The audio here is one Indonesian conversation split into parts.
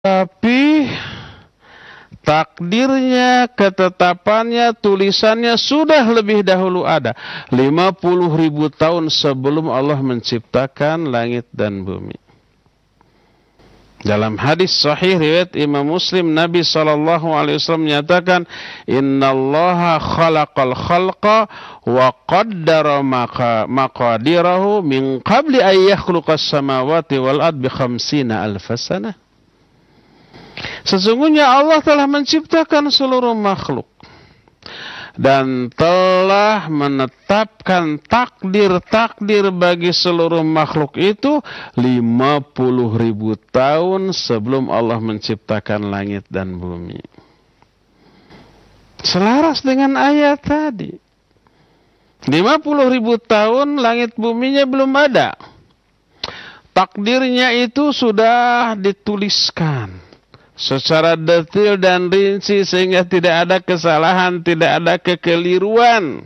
Tapi takdirnya, ketetapannya, tulisannya sudah lebih dahulu ada. 50.000 tahun sebelum Allah menciptakan langit dan bumi. Dalam hadis sahih riwayat Imam Muslim, Nabi SAW menyatakan, Innallaha khalaqal khalqa wa qaddara maqadirahu min qabli an yakhluqas samawati wal ard bi 50,000 sanah. Sesungguhnya Allah telah menciptakan seluruh makhluk dan telah menetapkan takdir-takdir bagi seluruh makhluk itu 50.000 tahun sebelum Allah menciptakan langit dan bumi. Selaras dengan ayat tadi. 50.000 tahun langit buminya belum ada. Takdirnya itu sudah dituliskan secara detail dan rinci sehingga tidak ada kesalahan, tidak ada kekeliruan.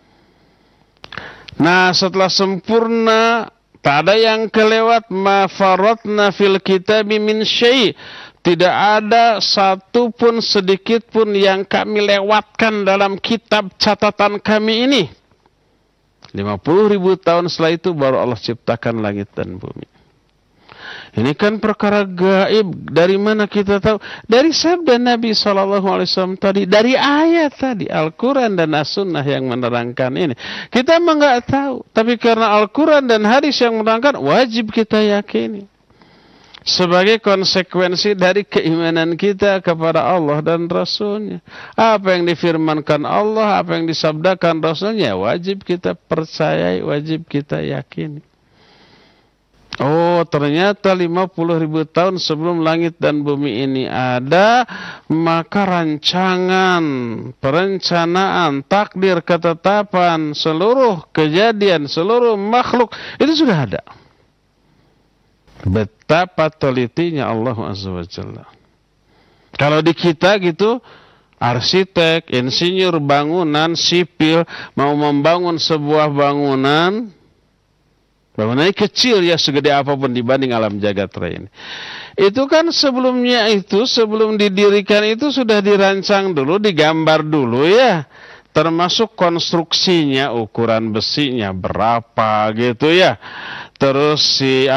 Nah, setelah sempurna, tak ada yang kelewat. Ma faratna fil kitabi min syai'. Tidak ada satu pun sedikit pun yang kami lewatkan dalam kitab catatan kami ini. 50.000 tahun setelah itu baru Allah ciptakan langit dan bumi. Ini kan perkara gaib. Dari mana kita tahu? Dari sabda Nabi SAW tadi, dari ayat tadi, Al-Quran dan As-Sunnah yang menerangkan ini. Kita memang nggak tahu, tapi karena Al-Quran dan hadis yang menerangkan, wajib kita yakini. Sebagai konsekuensi dari keimanan kita kepada Allah dan Rasulnya. Apa yang difirmankan Allah, apa yang disabdakan Rasulnya, wajib kita percayai, wajib kita yakini. Oh, ternyata 50.000 tahun sebelum langit dan bumi ini ada, maka rancangan, perencanaan, takdir, ketetapan, seluruh kejadian, seluruh makhluk itu sudah ada. Betapa telitinya Allah Azza wa Jalla. Kalau di kita gitu, arsitek, insinyur bangunan, sipil, mau membangun sebuah bangunannya kecil ya, segede apapun dibanding alam jagat raya ini. Itu kan sebelumnya itu, sebelum didirikan itu sudah dirancang dulu, digambar dulu ya. Termasuk konstruksinya, ukuran besinya berapa gitu ya. Terus si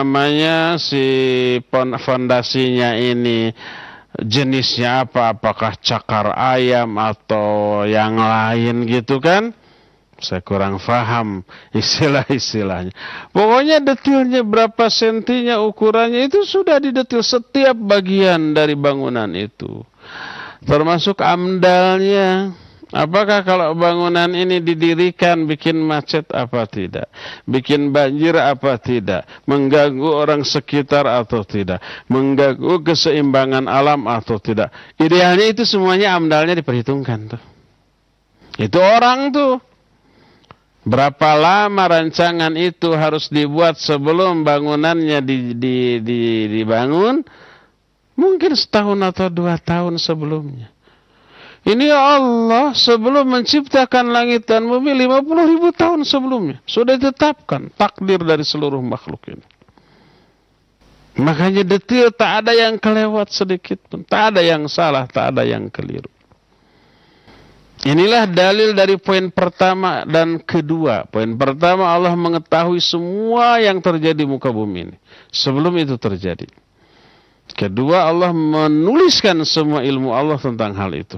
fondasinya ini jenisnya apa, apakah cakar ayam atau yang lain gitu kan. Saya kurang paham istilah-istilahnya. Pokoknya detailnya berapa sentinya, ukurannya itu sudah didetil setiap bagian dari bangunan itu. Termasuk amdalnya. Apakah kalau bangunan ini didirikan bikin macet apa tidak? Bikin banjir apa tidak? Mengganggu orang sekitar atau tidak? Mengganggu keseimbangan alam atau tidak? Idealnya itu semuanya amdalnya diperhitungkan tuh. Itu orang tuh. Berapa lama rancangan itu harus dibuat sebelum bangunannya dibangun? Mungkin setahun atau 2 tahun sebelumnya. Ini Allah sebelum menciptakan langit dan bumi 50.000 tahun sebelumnya sudah ditetapkan takdir dari seluruh makhluk ini. Makanya detail, tak ada yang kelewat sedikit pun, tak ada yang salah, tak ada yang keliru. Inilah dalil dari poin pertama dan kedua. Poin pertama, Allah mengetahui semua yang terjadi di muka bumi ini sebelum itu terjadi. Kedua, Allah menuliskan semua ilmu Allah tentang hal itu.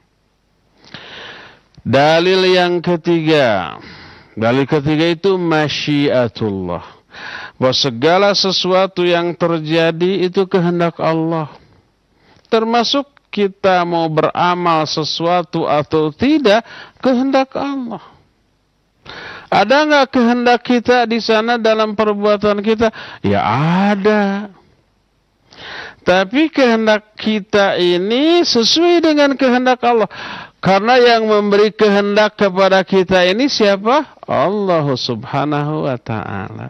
Dalil yang ketiga. Dalil ketiga itu masyiatullah. Bahwa segala sesuatu yang terjadi itu kehendak Allah. Termasuk kita mau beramal sesuatu atau tidak, kehendak Allah. Ada nggak kehendak kita di sana dalam perbuatan kita? Ya ada. Tapi kehendak kita ini sesuai dengan kehendak Allah. Karena yang memberi kehendak kepada kita ini siapa? Allah Subhanahu wa ta'ala.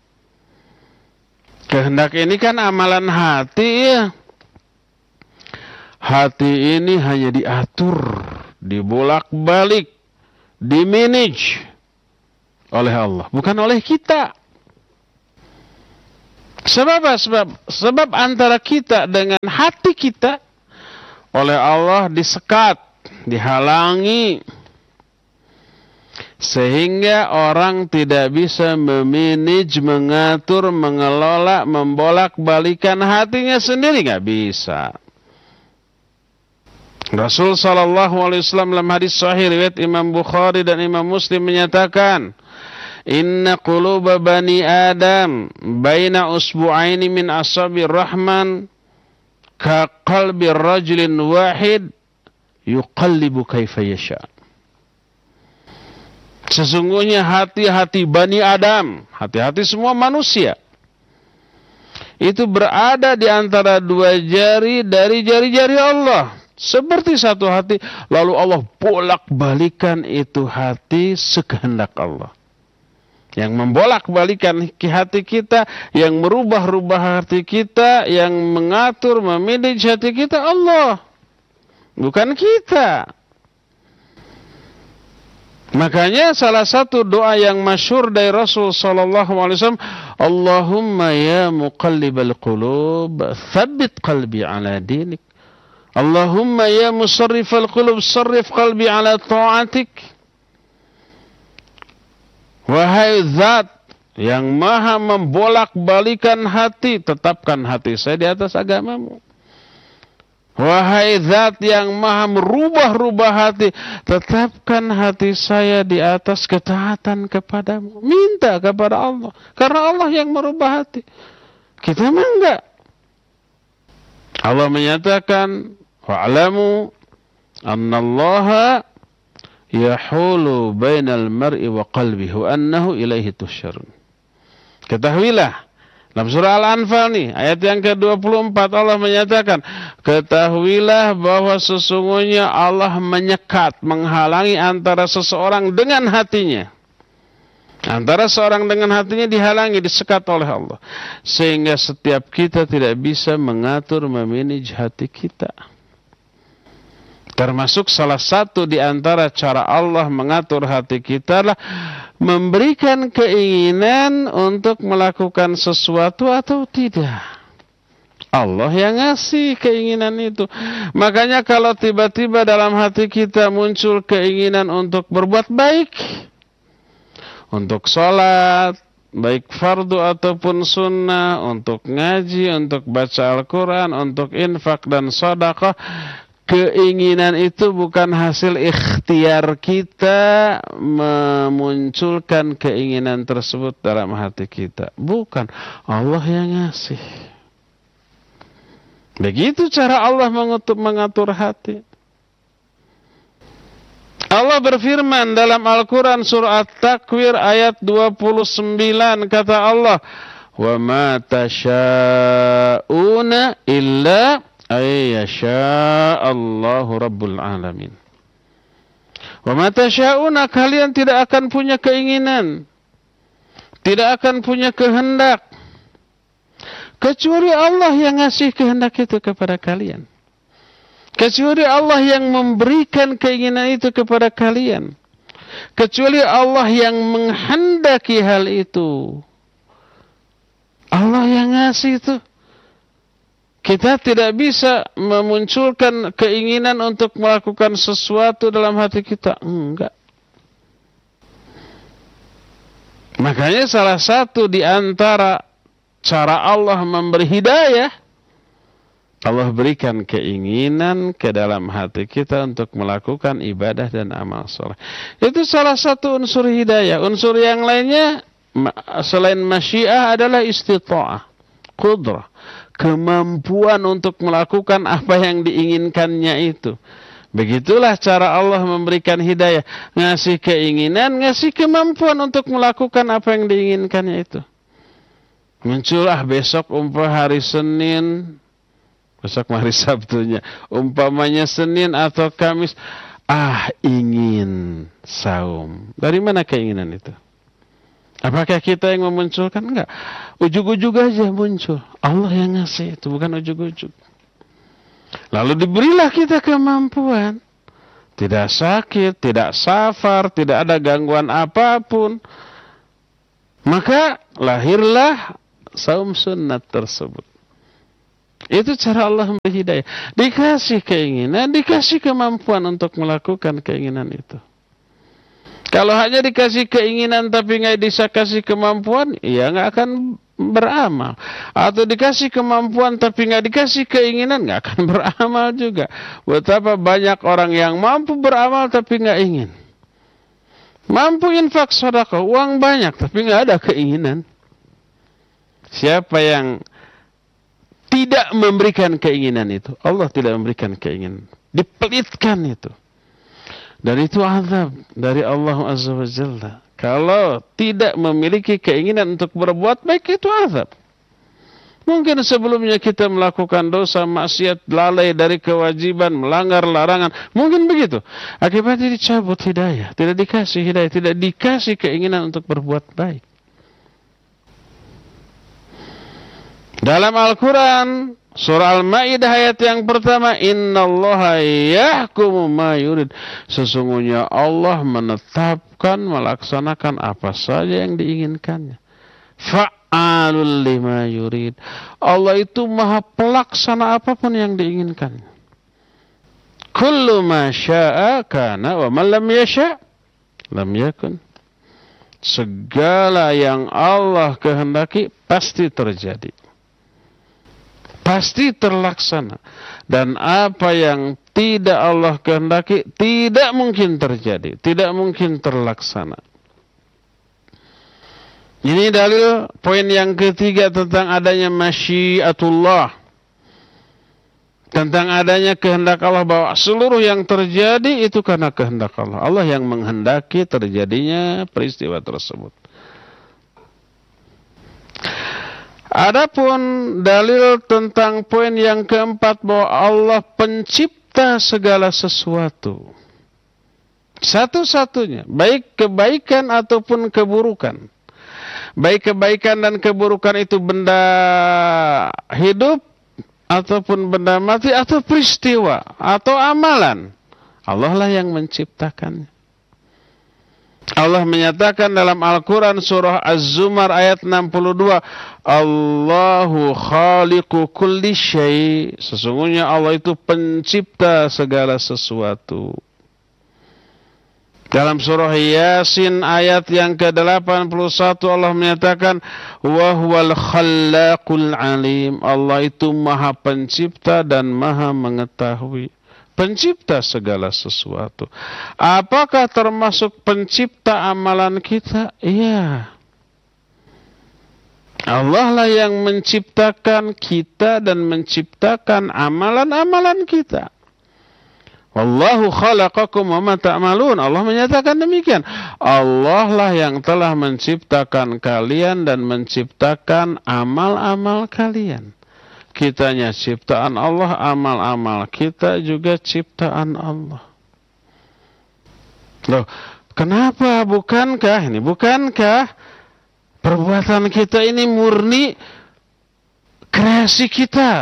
Kehendak ini kan amalan hati ya. Hati ini hanya diatur, dibolak-balik, dimanage oleh Allah, bukan oleh kita. Sebab apa? Sebab antara kita dengan hati kita oleh Allah disekat, dihalangi, sehingga orang tidak bisa memanage, mengatur, mengelola, membolak-balikan hatinya sendiri, nggak bisa. Rasul sallallahu alaihi wasallam dalam hadis sahih riwayat Imam Bukhari dan Imam Muslim menyatakan, "Inna quluba bani Adam baina usbu'aini min asabir rahman ka qalbi rajulin wahid yuqallibu kaifa yasha." Sesungguhnya hati-hati Bani Adam, hati-hati semua manusia, itu berada di antara dua jari dari jari-jari Allah. Seperti satu hati, lalu Allah bolak-balikan itu hati sekehendak Allah. Yang membolak-balikan hati kita, yang merubah-rubah hati kita, yang mengatur, memanage hati kita, Allah. Bukan kita. Makanya salah satu doa yang masyhur dari Rasul sallallahu alaihi wasallam, Allahumma ya muqallibal qulub, tsabbit qalbi ala dinik. Allahumma ya musarrifal qulub, sarrif qalbi ala ta'atik. Wahai zat yang maha membolak-balikan hati, tetapkan hati saya di atas agamamu. Wahai zat yang maha merubah-rubah hati, tetapkan hati saya di atas ketaatan kepadamu. Minta kepada Allah, karena Allah yang merubah hati. Kita mah enggak. Allah menyatakan, wa'alamu annallaha yahulu bainal mar'i wa qalbihi wa annahu ilaihi tusyarun. Ketahuilah, dalam surah Al-Anfal nih, ayat yang ke-24 Allah menyatakan, ketahuilah bahwa sesungguhnya Allah menyekat, menghalangi antara seseorang dengan hatinya. Antara seorang dengan hatinya dihalangi, disekat oleh Allah. Sehingga setiap kita tidak bisa mengatur, memanage hati kita. Termasuk salah satu di antara cara Allah mengatur hati kita adalah memberikan keinginan untuk melakukan sesuatu atau tidak. Allah yang ngasih keinginan itu. Makanya kalau tiba-tiba dalam hati kita muncul keinginan untuk berbuat baik, untuk sholat, baik fardu ataupun sunnah, untuk ngaji, untuk baca Al-Quran, untuk infak dan sedekah, keinginan itu bukan hasil ikhtiar kita memunculkan keinginan tersebut dalam hati kita. Bukan, Allah yang ngasih. Begitu cara Allah mengatur hati. Allah berfirman dalam Al-Quran surah At-Takwir ayat 29, kata Allah, wa ma tasha'una illa ayyasha'allahu rabbul alamin. Wa ma tasha'una, kalian tidak akan punya keinginan, tidak akan punya kehendak, kecuali Allah yang ngasih kehendak itu kepada kalian. Kecuali Allah yang memberikan keinginan itu kepada kalian. Kecuali Allah yang menghendaki hal itu. Allah yang ngasih itu. Kita tidak bisa memunculkan keinginan untuk melakukan sesuatu dalam hati kita. Enggak. Makanya salah satu di antara cara Allah memberi hidayah, Allah berikan keinginan ke dalam hati kita untuk melakukan ibadah dan amal soleh. Itu salah satu unsur hidayah. Unsur yang lainnya selain masyiah adalah istita'ah, qudrah, kemampuan untuk melakukan apa yang diinginkannya itu. Begitulah cara Allah memberikan hidayah. Ngasih keinginan, ngasih kemampuan untuk melakukan apa yang diinginkannya itu. Munculah besok hari Senin, besok hari Sabtunya, umpamanya Senin atau Kamis, ingin saum. Dari mana keinginan itu? Apakah kita yang memunculkan? Enggak. Ujug-ujug aja muncul. Allah yang ngasih itu, bukan ujug-ujug. Lalu diberilah kita kemampuan. Tidak sakit, tidak safar, tidak ada gangguan apapun. Maka lahirlah saum sunat tersebut. Itu cara Allah memberi hidayah. Dikasih keinginan, dikasih kemampuan untuk melakukan keinginan itu. Kalau hanya dikasih keinginan tapi nggak bisa kasih kemampuan, ya nggak akan beramal. Atau dikasih kemampuan tapi nggak dikasih keinginan, nggak akan beramal juga. Betapa banyak orang yang mampu beramal tapi nggak ingin. Mampu infak sedekah, uang banyak tapi nggak ada keinginan. Siapa yang tidak memberikan keinginan itu, Allah tidak memberikan keinginan. Dipelitkan itu. Dan itu azab dari Allah Azza wa Jalla. Kalau tidak memiliki keinginan untuk berbuat baik, itu azab. Mungkin sebelumnya kita melakukan dosa, maksiat, lalai dari kewajiban, melanggar larangan. Mungkin begitu. Akibatnya dicabut hidayah. Tidak dikasih hidayah. Tidak dikasih keinginan untuk berbuat baik. Dalam Al-Quran, surah Al-Ma'idah ayat yang pertama, Innallaha yahkumu ma yurid. Sesungguhnya Allah menetapkan, melaksanakan apa saja yang diinginkannya. Fa'alul lima yurid. Allah itu maha pelaksana apapun yang diinginkannya. Kullu ma sya'a kana wa man lam yasha' lam yakun. Segala yang Allah kehendaki pasti terjadi. Pasti terlaksana. Dan apa yang tidak Allah kehendaki tidak mungkin terjadi, tidak mungkin terlaksana. Ini dalil poin yang ketiga tentang adanya masyiatullah. Tentang adanya kehendak Allah, bahwa seluruh yang terjadi itu karena kehendak Allah. Allah yang menghendaki terjadinya peristiwa tersebut. Adapun dalil tentang poin yang keempat, bahwa Allah pencipta segala sesuatu. Satu-satunya, baik kebaikan ataupun keburukan. Baik kebaikan dan keburukan itu benda hidup, ataupun benda mati, atau peristiwa, atau amalan. Allah lah yang menciptakannya. Allah menyatakan dalam Al-Quran surah Az-Zumar ayat 62, Allahu khaliqu kulli syai'. Sesungguhnya Allah itu pencipta segala sesuatu. Dalam surah Yasin ayat yang ke-81 Allah menyatakan, wa huwal khallaqul alim. Allah itu maha pencipta dan maha mengetahui. Pencipta segala sesuatu. Apakah termasuk pencipta amalan kita? Iya. Allah lah yang menciptakan kita dan menciptakan amalan-amalan kita. Wallahu khalaqakum wa ma ta'malun. Allah menyatakan demikian. Allah lah yang telah menciptakan kalian dan menciptakan amal-amal kalian. Kitanya ciptaan Allah, amal-amal kita juga ciptaan Allah. Loh, kenapa? Bukankah perbuatan kita ini murni kreasi kita?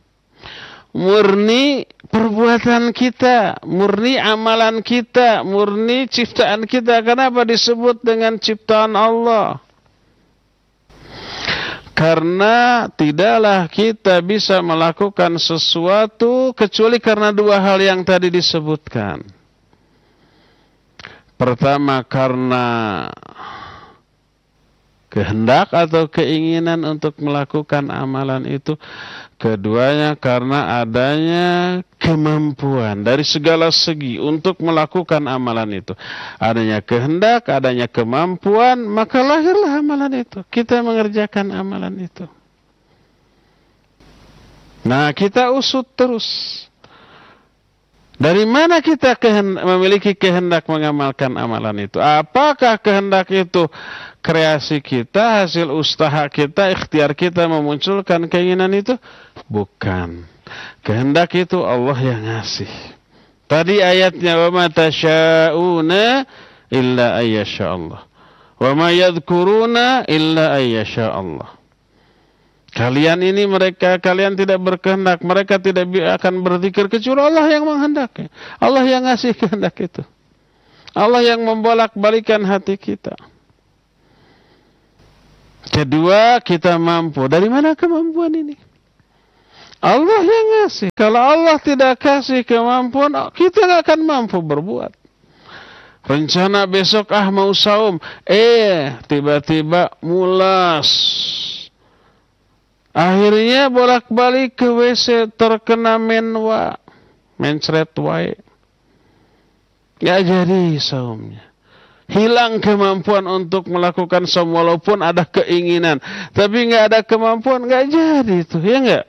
Murni perbuatan kita, murni amalan kita, murni ciptaan kita. Kenapa disebut dengan ciptaan Allah? Karena tidaklah kita bisa melakukan sesuatu kecuali karena dua hal yang tadi disebutkan. Pertama, karena kehendak atau keinginan untuk melakukan amalan itu. Keduanya karena adanya kemampuan dari segala segi untuk melakukan amalan itu. Adanya kehendak, adanya kemampuan, maka lahirlah amalan itu. Kita mengerjakan amalan itu. Nah, kita usut terus. Dari mana kita memiliki kehendak mengamalkan amalan itu? Apakah kehendak itu kreasi kita, hasil usaha kita, ikhtiar kita memunculkan keinginan itu? Bukan. Kehendak itu Allah yang ngasih. Tadi ayatnya, wa ma tasyauna illa ayyasha Allah. Wa ma yadhkuruna illa ayyasha Allah. Kalian tidak berkehendak, mereka tidak akan berzikir kecuali Allah yang menghendaki. Allah yang ngasih kehendak itu. Allah yang membolak-balikan hati kita. Kedua, kita mampu. Dari mana kemampuan ini? Allah yang ngasih. Kalau Allah tidak kasih kemampuan, kita nggak akan mampu berbuat. Rencana besok mau saum, tiba-tiba mulas. Akhirnya bolak-balik ke WC, terkena menwa, mencret wae. Nggak jadi saumnya. Hilang kemampuan untuk melakukan saum walaupun ada keinginan, tapi nggak ada kemampuan, nggak jadi itu, ya nggak?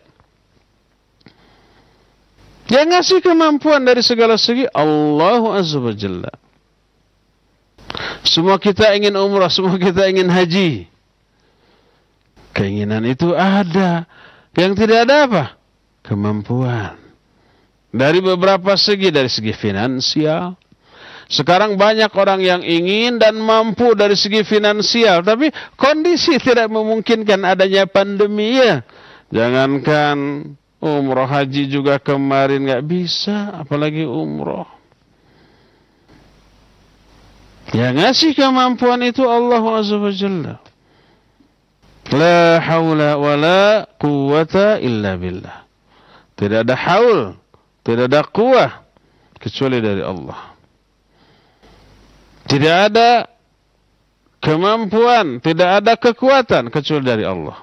Yang ngasih kemampuan dari segala segi Allah Azza wa Jalla. Semua kita ingin umrah, semua kita ingin haji. Keinginan itu ada. Yang tidak ada apa? Kemampuan. Dari beberapa segi, dari segi finansial. Sekarang banyak orang yang ingin dan mampu dari segi finansial, tapi kondisi tidak memungkinkan, adanya pandemi ya. Jangankan umroh, haji juga kemarin nggak bisa, apalagi umroh. Yang ngasih kemampuan itu Allah Azza wa Jalla. La haula wa la quwwata illa billah. Tidak ada haul, tidak ada quwah kecuali dari Allah. Tidak ada kemampuan, tidak ada kekuatan kecuali dari Allah.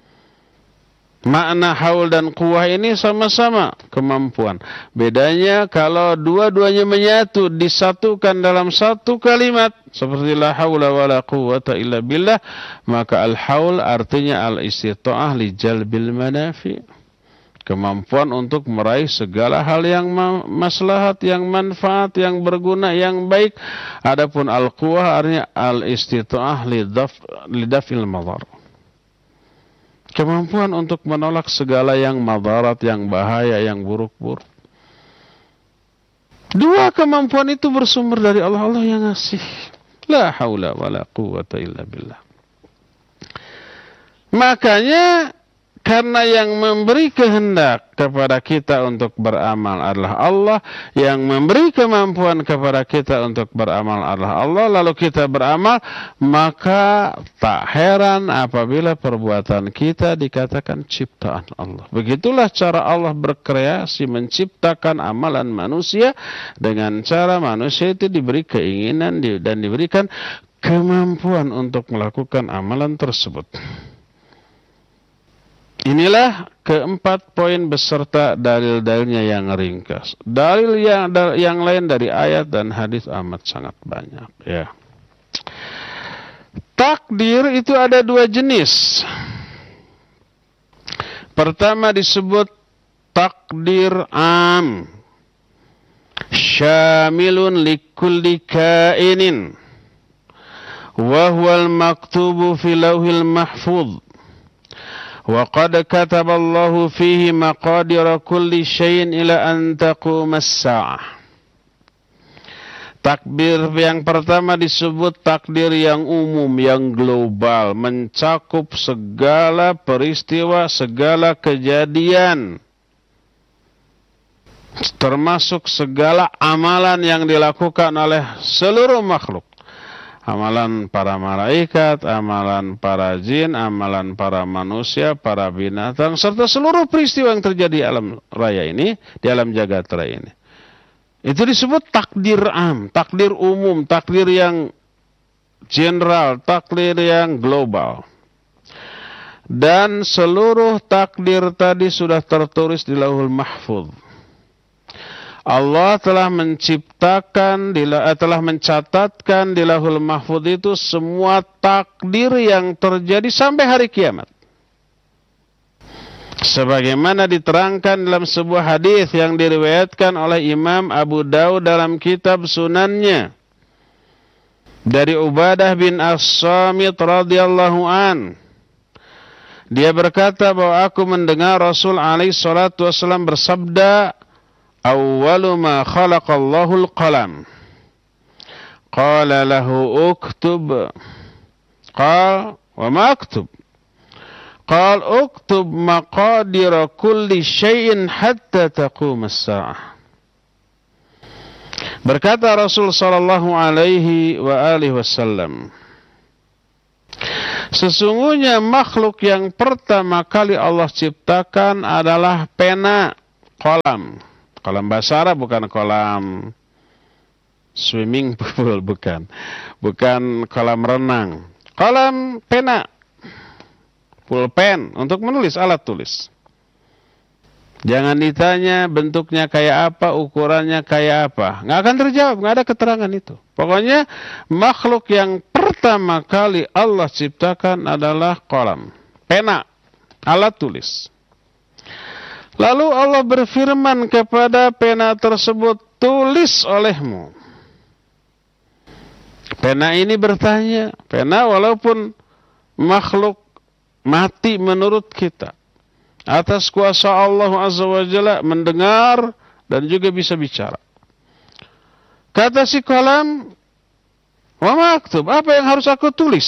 Makna haul dan quwah ini sama-sama kemampuan. Bedanya kalau dua-duanya menyatu, disatukan dalam satu kalimat, seperti la haula wa la quwwata illa billah, maka al-haul artinya al-istita'ah li jalbil manafi. Kemampuan untuk meraih segala hal yang maslahat, yang manfaat, yang berguna, yang baik. Adapun al-quwah artinya al-istita'ah li daf'il madhar. Kemampuan untuk menolak segala yang madarat, yang bahaya, yang buruk-buruk. Dua kemampuan itu bersumber dari Allah. Allah yang ngasih. La haula wa la quwwata illa billah. Makanya, karena yang memberi kehendak kepada kita untuk beramal adalah Allah, yang memberi kemampuan kepada kita untuk beramal adalah Allah, lalu kita beramal, maka tak heran apabila perbuatan kita dikatakan ciptaan Allah. Begitulah cara Allah berkreasi, menciptakan amalan manusia dengan cara manusia itu diberi keinginan dan diberikan kemampuan untuk melakukan amalan tersebut. Inilah keempat poin beserta dalil-dalilnya yang ringkas. Dalil yang lain dari ayat dan hadis amat sangat banyak. Ya. Takdir itu ada dua jenis. Pertama disebut takdir am, syamilun likulli kainin, wa huwal maktubu fi lauhil mahfuz. وَقَدْ كَتَبَ اللَّهُ فِيهِ مَقَادِرَ كُلِّ شَيْءٍ إِلَى أَنْ تَقُومَ السَّاعَةُ. Takdir yang pertama disebut takdir yang umum, yang global, mencakup segala peristiwa, segala kejadian, termasuk segala amalan yang dilakukan oleh seluruh makhluk. Amalan para malaikat, amalan para jin, amalan para manusia, para binatang, serta seluruh peristiwa yang terjadi di alam raya ini, di alam jagat raya ini. Itu disebut takdir am, takdir umum, takdir yang general, takdir yang global. Dan seluruh takdir tadi sudah tertulis di Lauhul Mahfuz. Allah telah menciptakan, telah mencatatkan di Lauhul Mahfuz itu semua takdir yang terjadi sampai hari kiamat. Sebagaimana diterangkan dalam sebuah hadis yang diriwayatkan oleh Imam Abu Daud dalam kitab Sunannya dari Ubadah bin As-Samit radhiyallahu an. Dia berkata bahwa aku mendengar Rasul alaihi salatu wasallam bersabda, awwalu ma khalaqallahu al-qalam. Qala lahu uktub. Qala wa ma aktub? Qala uktub maqadira kulli syai'in hatta taqum as-sa'ah. Berkata Rasul sallallahu alaihi wa alihi wasallam, Sesungguhnya makhluk yang pertama kali Allah ciptakan adalah pena, kolam. Kolam bahasa Arab, bukan kolam swimming pool, bukan. Bukan kolam renang. Kolam pena, pulpen, untuk menulis, alat tulis. Jangan ditanya bentuknya kayak apa, ukurannya kayak apa. Nggak akan terjawab, nggak ada keterangan itu. Pokoknya makhluk yang pertama kali Allah ciptakan adalah kolam, pena, alat tulis. Lalu Allah berfirman kepada pena tersebut, tulis olehmu. Pena ini bertanya, pena walaupun makhluk mati menurut kita, atas kuasa Allah Azza wa Jalla mendengar dan juga bisa bicara. Kata si kolam, wa maktub, apa yang harus aku tulis?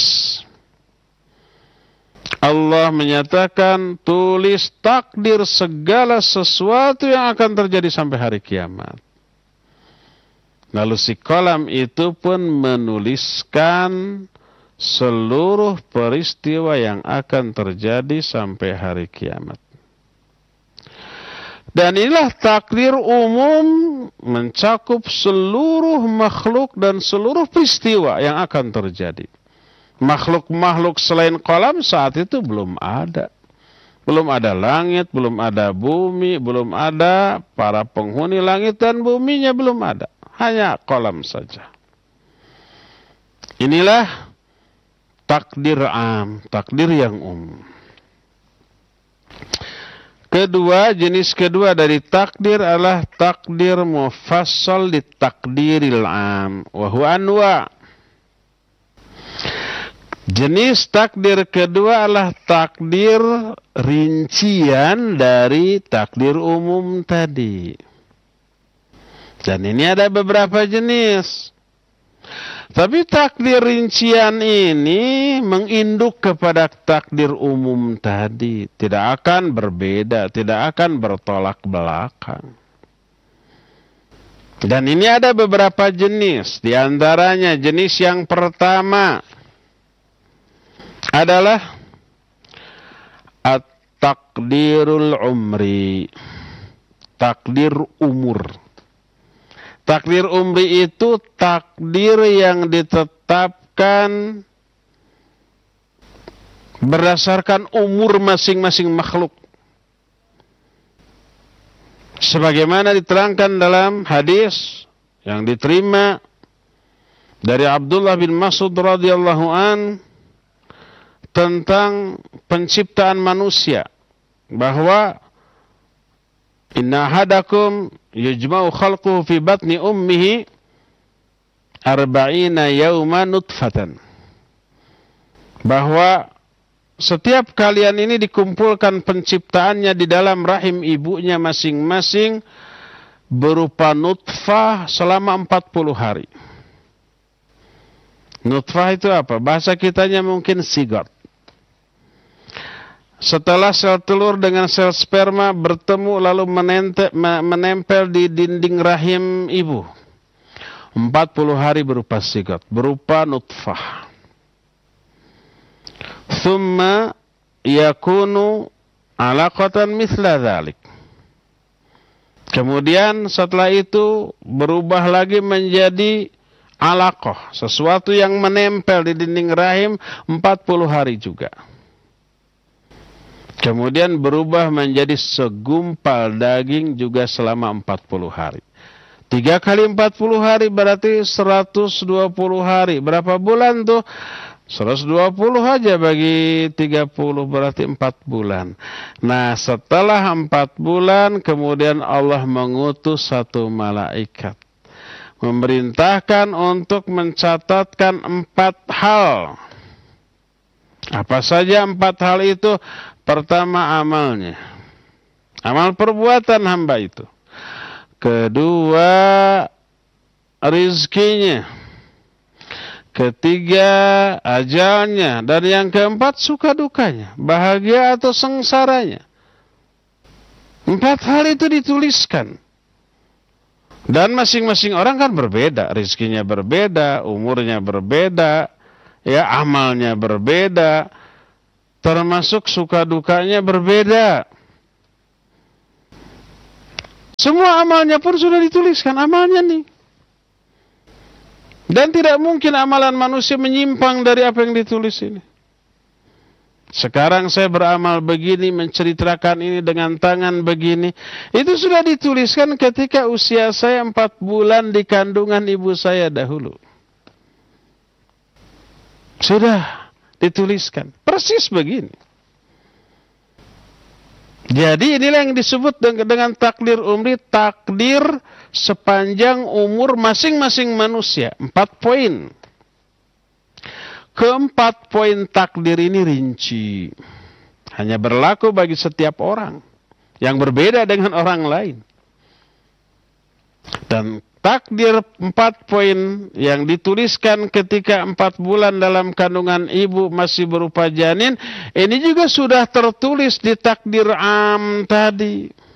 Allah menyatakan, tulis takdir segala sesuatu yang akan terjadi sampai hari kiamat. Lalu si kolam itu pun menuliskan seluruh peristiwa yang akan terjadi sampai hari kiamat. Dan inilah takdir umum, mencakup seluruh makhluk dan seluruh peristiwa yang akan terjadi. Makhluk-makhluk selain kolam saat itu belum ada. Belum ada langit, belum ada bumi, belum ada para penghuni langit dan buminya, belum ada. Hanya kolam saja. Inilah takdir am, takdir yang umum. Kedua, jenis kedua dari takdir adalah takdir mufassal di takdiril am, wa huwa anwa. Jenis takdir kedua adalah takdir rincian dari takdir umum tadi. Dan ini ada beberapa jenis. Tapi takdir rincian ini menginduk kepada takdir umum tadi. Tidak akan berbeda, tidak akan bertolak belakang. Dan ini ada beberapa jenis. Di antaranya jenis yang pertama adalah at-takdirul umri. Takdir umur. Takdir umri itu takdir yang ditetapkan berdasarkan umur masing-masing makhluk. Sebagaimana diterangkan dalam hadis yang diterima dari Abdullah bin Mas'ud radhiyallahu an tentang penciptaan manusia, bahwa inna ahadakum yujma'u khalquhu fi batni ummihi 40 yawman nutfatan. Bahwa setiap kalian ini dikumpulkan penciptaannya di dalam rahim ibunya masing-masing berupa nutfah selama 40 hari. Nutfah itu apa? Bahasa kitanya mungkin sigot. Setelah sel telur dengan sel sperma bertemu lalu menempel di dinding rahim ibu. 40 hari berupa sigot, berupa nutfah. Thumma yakunu alaqatan mithla dhalik. Kemudian setelah itu berubah lagi menjadi alaqah, sesuatu yang menempel di dinding rahim 40 hari juga. Kemudian berubah menjadi segumpal daging juga selama 40 hari. 3 kali 40 hari berarti 120 hari. Berapa bulan tuh? 120 aja bagi 30 berarti 4 bulan. Nah, setelah 4 bulan kemudian Allah mengutus satu malaikat. Memerintahkan untuk mencatatkan 4 hal. Apa saja 4 hal itu? Pertama, amalnya. Amal perbuatan hamba itu. Kedua, rizkinya. Ketiga, ajalnya. Dan yang keempat, suka dukanya. Bahagia atau sengsaranya. 4 hal itu dituliskan. Dan masing-masing orang kan berbeda. Rizkinya berbeda, umurnya berbeda. ya amalnya berbeda, termasuk suka dukanya berbeda. Semua amalnya pun sudah dituliskan, amalnya nih. Dan tidak mungkin amalan manusia menyimpang dari apa yang ditulis ini. Sekarang saya beramal begini, menceritakan ini dengan tangan begini. Itu sudah dituliskan ketika usia saya 4 bulan di kandungan ibu saya dahulu. Sudah dituliskan. Persis begini. Jadi inilah yang disebut dengan takdir umri, takdir sepanjang umur masing-masing manusia. 4 poin. Keempat poin takdir ini rinci. Hanya berlaku bagi setiap orang. Yang berbeda dengan orang lain. Dan takdir 4 poin yang dituliskan ketika 4 bulan dalam kandungan ibu masih berupa janin, ini juga sudah tertulis di takdir am tadi.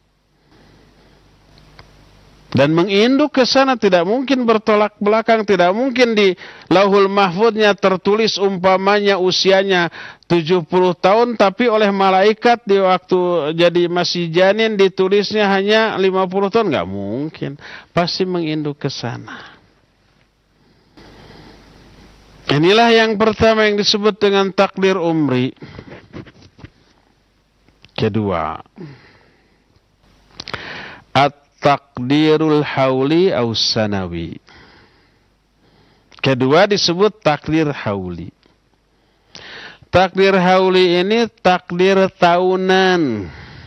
Dan menginduk ke sana tidak mungkin bertolak belakang, tidak mungkin di Lauhul Mahfudnya tertulis umpamanya usianya 70 tahun, tapi oleh malaikat di waktu jadi masih janin ditulisnya hanya 50 tahun, nggak mungkin. Pasti menginduk ke sana. Inilah yang pertama yang disebut dengan takdir umri. Kedua, takdirul hauli aus sanawi. Kedua disebut takdir hauli. Takdir hauli ini takdir tahunan.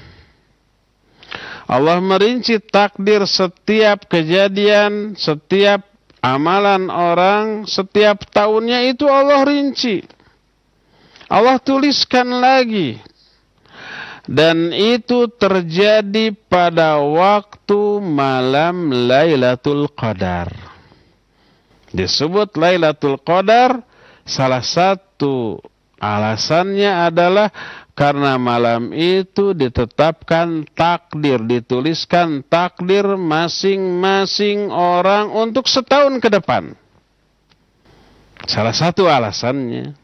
Allah merinci takdir setiap kejadian, setiap amalan orang, setiap tahunnya itu Allah rinci. Allah tuliskan lagi. Dan itu terjadi pada waktu malam Lailatul Qadar. Disebut Lailatul Qadar, salah satu alasannya adalah karena malam itu ditetapkan takdir, dituliskan takdir masing-masing orang untuk setahun ke depan. Salah satu alasannya.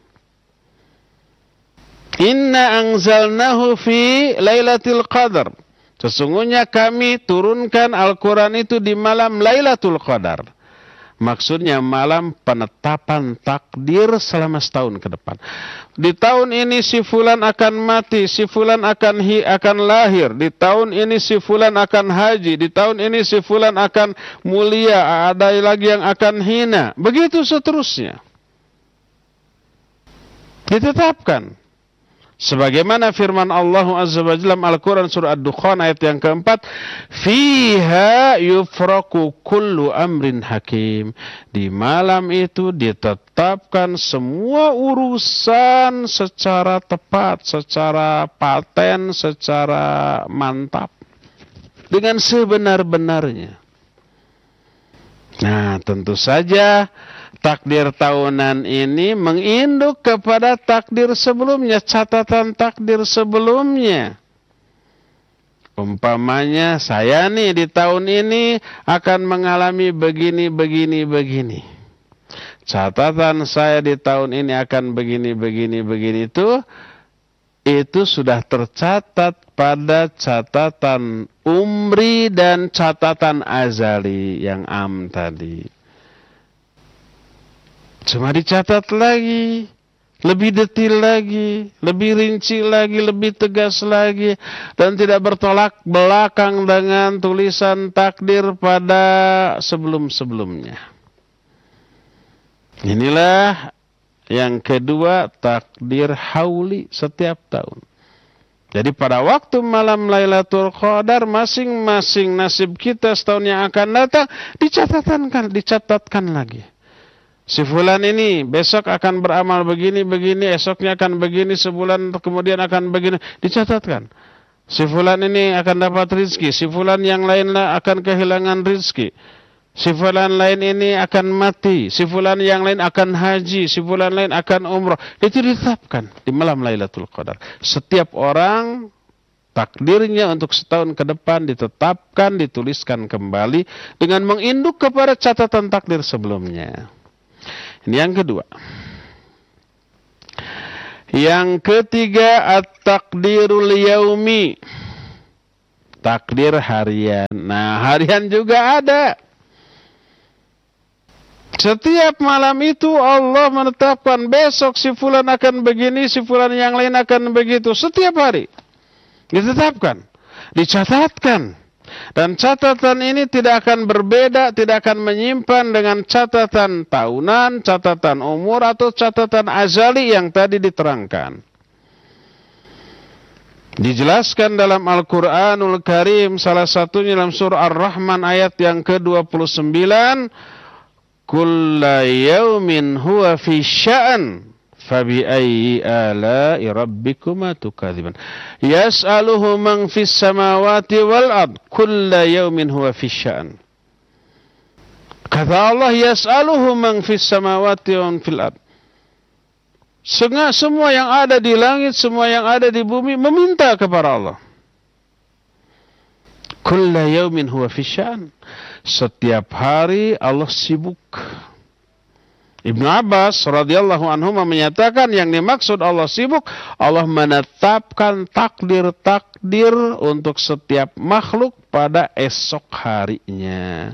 Inna anzalnahu fi Lailatul Qadar. Sesungguhnya kami turunkan Al-Quran itu di malam Lailatul Qadar. Maksudnya malam penetapan takdir selama setahun ke depan. Di tahun ini si fulan akan mati, si fulan akan lahir. Di tahun ini si fulan akan haji. Di tahun ini si fulan akan mulia, ada lagi yang akan hina. Begitu seterusnya. Ditetapkan. Sebagaimana firman Allah Azza wa Jalla dalam Al-Quran surah Ad-Dukhan ayat yang keempat, fiha yufraku kullu amrin hakim. Di malam itu ditetapkan semua urusan secara tepat, secara paten, secara mantap, dengan sebenar-benarnya. Nah, tentu saja takdir tahunan ini menginduk kepada takdir sebelumnya, catatan takdir sebelumnya. Umpamanya saya nih di tahun ini akan mengalami begini, begini, begini. Catatan saya di tahun ini akan begini, begini, begini itu sudah tercatat pada catatan umri dan catatan azali yang am tadi. Cuma dicatat lagi, lebih detail lagi, lebih rinci lagi, lebih tegas lagi, dan tidak bertolak belakang dengan tulisan takdir pada sebelum-sebelumnya. Inilah yang kedua, takdir hauli setiap tahun. Jadi pada waktu malam Lailatul Qadar, masing-masing nasib kita setahun yang akan datang dicatatkan lagi. Si fulan ini besok akan beramal begini, esoknya akan begini, sebulan kemudian akan begini. Dicatatkan. Si fulan ini akan dapat rizki, si fulan yang lainlah akan kehilangan rizki. Si fulan lain ini akan mati, si fulan yang lain akan haji, si fulan lain akan umrah. Itu ditetapkan di malam Lailatul Qadar. Setiap orang takdirnya untuk setahun ke depan ditetapkan, dituliskan kembali dengan menginduk kepada catatan takdir sebelumnya. Ini yang kedua. Yang ketiga, at-taqdirul yaumi. Takdir harian. Nah, harian juga ada. Setiap malam itu Allah menetapkan besok si fulan akan begini, si fulan yang lain akan begitu. Setiap hari ditetapkan, dicatatkan. Dan catatan ini tidak akan berbeda, tidak akan menyimpan dengan catatan tahunan, catatan umur, atau catatan azali yang tadi diterangkan. Dijelaskan dalam Al-Quranul Karim, salah satunya dalam surah Ar-Rahman ayat yang ke-29, Kulla yawmin huwa fi sya'an, fabi ayyi ala'i rabbikuma tukadziban. Yas'aluhu man fis samawati wal ard, kulla yawmin huwa fi sya'an. Kata Allah, yas'aluhu man fis samawati wa fil ard. Semua yang ada di langit, semua yang ada di bumi meminta kepada Allah. Kulla yaumin huwa fi sya'an. Setiap hari Allah sibuk. Ibnu Abbas radhiyallahu anhu menyatakan yang dimaksud Allah sibuk, Allah menetapkan takdir-takdir untuk setiap makhluk pada esok harinya.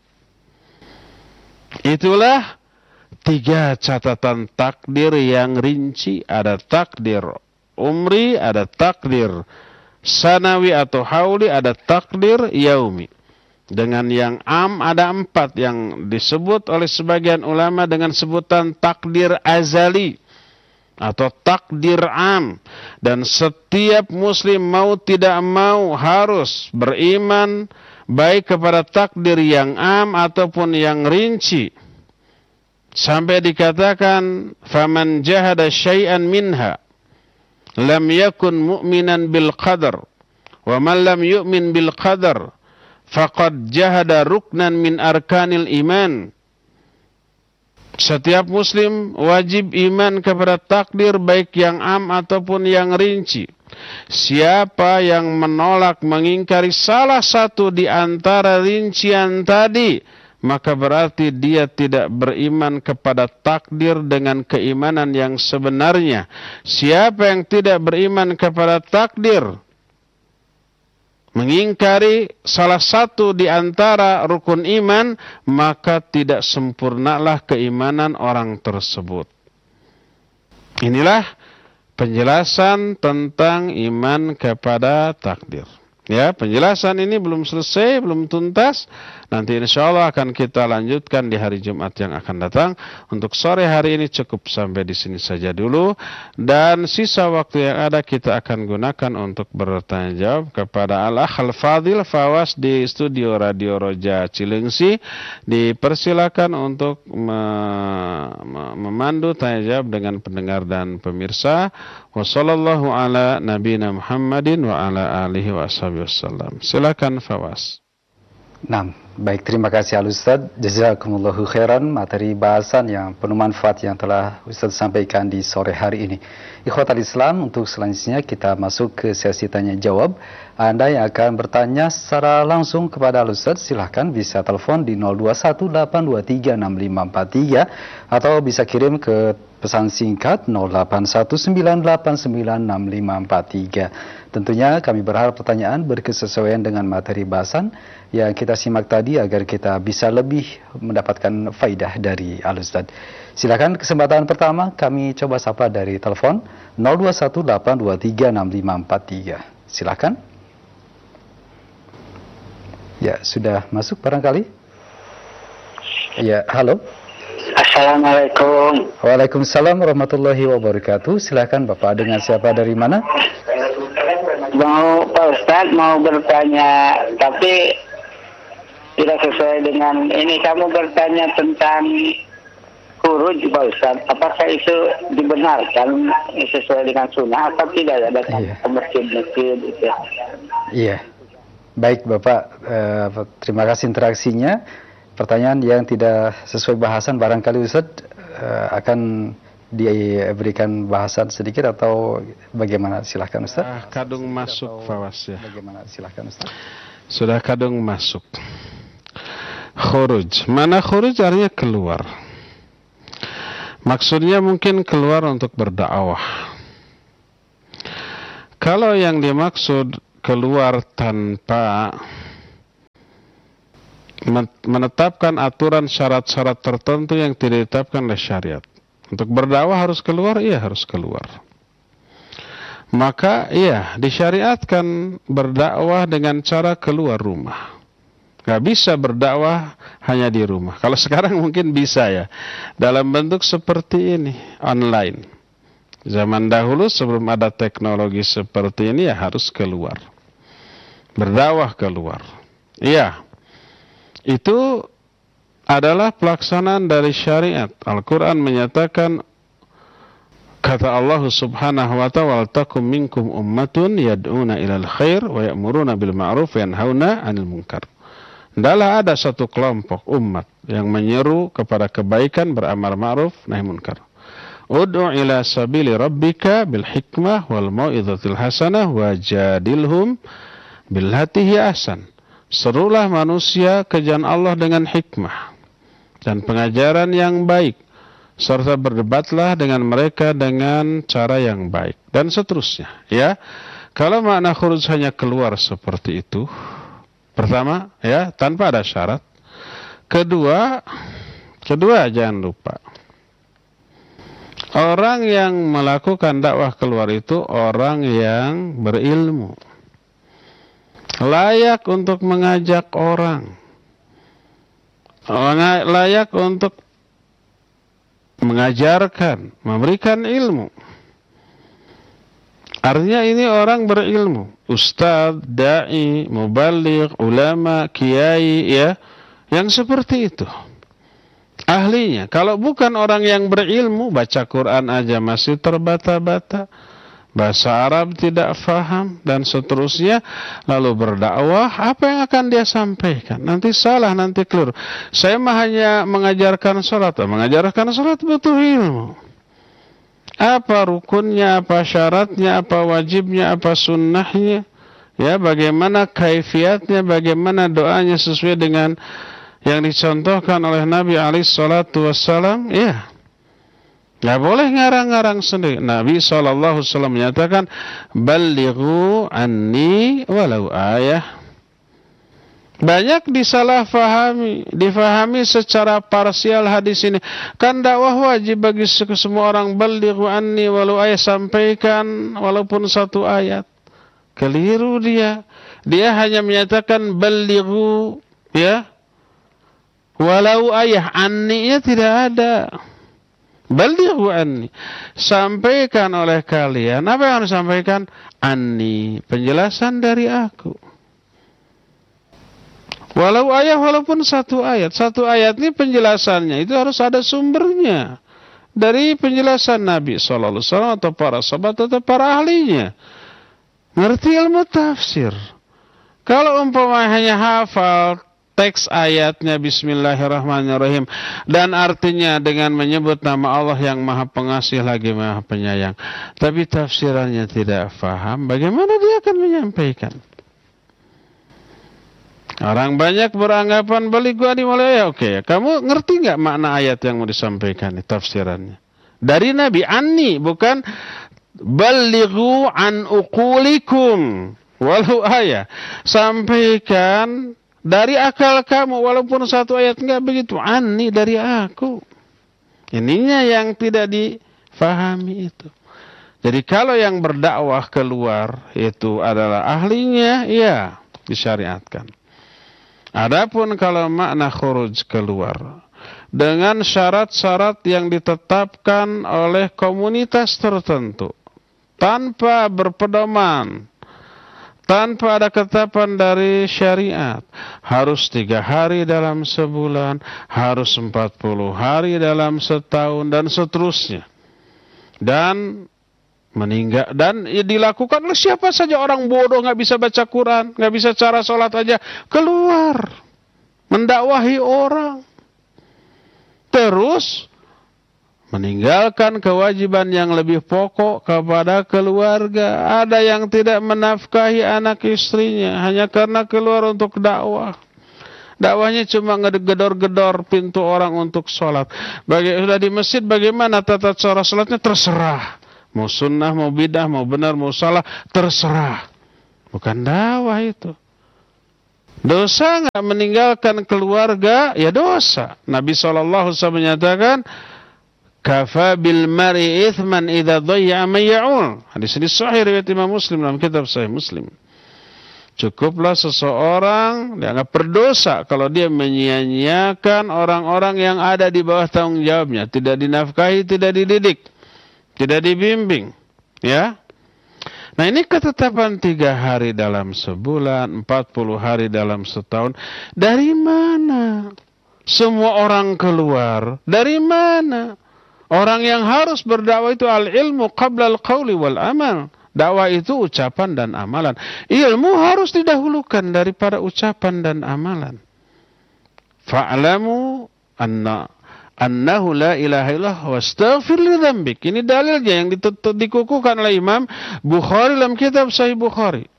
Itulah 3 catatan takdir yang rinci. Ada takdir umri, ada takdir sanawi atau hauli, ada takdir yaumi. Dengan yang ada 4 yang disebut oleh sebagian ulama dengan sebutan takdir azali atau takdir am. Dan setiap muslim mau tidak mau harus beriman baik kepada takdir yang am ataupun yang rinci. Sampai dikatakan faman jahada syai'an minha lam yakun mu'minan bil qadar wa man lam yu'min bil qadar faqad jahada ruknan min arkanil iman. Setiap muslim wajib iman kepada takdir baik yang am ataupun yang rinci. Siapa yang menolak mengingkari salah satu di antara rincian tadi, maka berarti dia tidak beriman kepada takdir dengan keimanan yang sebenarnya. Siapa yang tidak beriman kepada takdir, mengingkari salah satu di antara rukun iman, maka tidak sempurnalah keimanan orang tersebut. Inilah penjelasan tentang iman kepada takdir. Ya, penjelasan ini belum selesai, belum tuntas. Nanti insya Allah akan kita lanjutkan di hari Jumat yang akan datang. Untuk sore hari ini cukup sampai di sini saja dulu. Dan sisa waktu yang ada kita akan gunakan untuk bertanya jawab kepada Al-Akh Al-Fadil Fawas di studio Radio Roja Cilengsi. Dipersilakan untuk memandu tanya jawab dengan pendengar dan pemirsa. Wassallallahu ala nabiyina Muhammadin wa ala alihi wa ashabihi wasallam. Silakan Fawas. Nah, baik, terima kasih Al-Ustaz. Jazakumullahu khairan materi bahasan yang penuh manfaat yang telah Ustaz sampaikan di sore hari ini. Ikhwatal Islam, untuk selanjutnya kita masuk ke sesi tanya jawab. Anda yang akan bertanya secara langsung kepada Al-Ustaz, silahkan bisa telepon di 0218236543 atau bisa kirim ke pesan singkat 0819896543. Tentunya kami berharap pertanyaan berkesesuaian dengan materi bahasan yang kita simak tadi agar kita bisa lebih mendapatkan faidah dari Al-Ustaz. Silakan kesempatan pertama kami coba sapa dari telepon 0218236543. Silakan. Ya, sudah masuk barangkali? Ya, halo. Assalamualaikum. Waalaikumsalam warahmatullahi wabarakatuh. Silakan Bapak, dengan siapa dari mana? Pak Ustadz mau bertanya, tapi tidak sesuai dengan ini. Kamu bertanya tentang khuruj Pak Ustadz. Apakah itu dibenarkan sesuai dengan sunnah atau tidak? Ada masjid-masjid gitu. Iya. Baik Bapak, terima kasih interaksinya. Pertanyaan yang tidak sesuai bahasan barangkali Ustadz akan diberikan bahasan sedikit atau bagaimana? Silahkan Ustaz. Kadung masuk Fawas ya. Bagaimana? Silahkan Ustaz. Sudah kadung masuk. Khuruj. Mana khuruj artinya keluar. Maksudnya mungkin keluar untuk berdakwah. Kalau yang dimaksud keluar tanpa menetapkan aturan syarat-syarat tertentu yang tidak ditetapkan oleh syariat. Untuk berdakwah harus keluar, iya harus keluar. Maka iya disyariatkan berdakwah dengan cara keluar rumah. Gak bisa berdakwah hanya di rumah. Kalau sekarang mungkin bisa ya, dalam bentuk seperti ini, online. Zaman dahulu sebelum ada teknologi seperti ini ya harus keluar. Berdakwah keluar. Iya. Itu adalah pelaksanaan dari syariat. Al-Quran menyatakan, kata Allah subhanahu wa ta'ala, "Waltakum minkum ummatun yad'una ilal khair wa ya'muruna bil ma'ruf wa yanhauna 'anil munkar." Hendaklah ada satu kelompok umat yang menyeru kepada kebaikan, beramal ma'ruf, nahi munkar. Ud'u ila sabili rabbika bil hikmah wal mau'izatil hasanah wajadilhum billati hiya ahsan. Serulah manusia ke jalan Allah dengan hikmah dan pengajaran yang baik, serta berdebatlah dengan mereka dengan cara yang baik, dan seterusnya. Ya, kalau makna khuruj hanya keluar seperti itu, pertama, ya, tanpa ada syarat. Kedua jangan lupa, orang yang melakukan dakwah keluar itu orang yang berilmu, layak untuk mengajak orang, layak untuk mengajarkan, memberikan ilmu. Artinya ini orang berilmu, ustadz, da'i, mubaligh, ulama, kiai, ya, yang seperti itu. Ahlinya. Kalau bukan orang yang berilmu, baca Quran aja masih terbata-bata, bahasa Arab tidak faham, dan seterusnya, lalu berdakwah, apa yang akan dia sampaikan? Nanti salah, nanti keliru. Saya mah hanya mengajarkan sholat. Mengajarkan sholat butuh ilmu. Apa rukunnya, apa syaratnya, apa wajibnya, apa sunnahnya, ya, bagaimana kaifiatnya, bagaimana doanya sesuai dengan yang dicontohkan oleh Nabi SAW, ya. Nggak boleh ngarang-ngarang sendiri. Nabi SAW menyatakan, "Ballighu anni walau ayah." Banyak difahami secara parsial hadis ini. Kan dakwah wajib bagi semua orang. Ballighu anni walau ayah, sampaikan walaupun satu ayat. Keliru dia. Dia hanya menyatakan ballighu, ya, walau ayah, anni-nya tidak ada. Ballighu anni, sampaikan oleh kalian. Apa yang harus sampaikan? Anni, penjelasan dari aku. Walau ayat, walaupun satu ayat. Satu ayat ini penjelasannya itu harus ada sumbernya dari penjelasan Nabi SAW atau para sahabat atau para ahlinya. Ngerti ilmu tafsir. Kalau umpamanya hanya hafal teks ayatnya Bismillahirrahmanirrahim dan artinya dengan menyebut nama Allah yang Maha Pengasih lagi Maha Penyayang, tapi tafsirannya tidak faham, bagaimana dia akan menyampaikan? Orang banyak beranggapan balighu anni walau ayah. Oke, kamu ngerti nggak makna ayat yang mau disampaikan, tafsirannya? Dari Nabi, anni, bukan balighu an uqulikum walau ayah. Sampaikan dari akal kamu walaupun satu ayat, enggak begitu. Anni, dari aku. Ininya yang tidak difahami itu. Jadi kalau yang berdakwah keluar itu adalah ahlinya, ya disyariatkan. Adapun kalau makna khuruj keluar dengan syarat-syarat yang ditetapkan oleh komunitas tertentu tanpa berpedoman, tanpa ada ketetapan dari syariat, harus 3 hari dalam sebulan, harus 40 hari dalam setahun, dan seterusnya. Dan meninggal, dan dilakukan oleh siapa saja. Orang bodoh, nggak bisa baca Quran, nggak bisa cara sholat aja, keluar mendakwahi orang. Terus meninggalkan kewajiban yang lebih pokok kepada keluarga. Ada yang tidak menafkahi anak istrinya hanya karena keluar untuk dakwah. Dakwahnya cuma ngedor-gedor pintu orang untuk sholat. Sudah di masjid, bagaimana tata cara sholatnya terserah. Mau sunnah, mau bidah, mau benar, mau salah, terserah. Bukan dakwah itu. Dosa nggak meninggalkan keluarga, ya dosa. Nabi SAW menyatakan, kafa bil mar'i ithman idza dhayya man ya'ul. Hadis ini sahih riwayat Imam Muslim dalam kitab Sahih Muslim. Cukuplah seseorang dianggap berdosa kalau dia menyia-nyiakan orang-orang yang ada di bawah tanggung jawabnya, tidak dinafkahi, tidak dididik, tidak dibimbing, ya. Nah, ini ketetapan 3 hari dalam sebulan, 40 hari dalam setahun. Dari mana semua orang keluar? Dari mana? Orang yang harus berdakwah itu al-ilmu qabla al-qawli wal amal. Dakwah itu ucapan dan amalan. Ilmu harus didahulukan daripada ucapan dan amalan. Fa'lamu annahu la ilaha illallah wastaghfir li dzambik. Ini dalilnya yang dikukuhkan oleh Imam Bukhari dalam kitab Sahih Bukhari.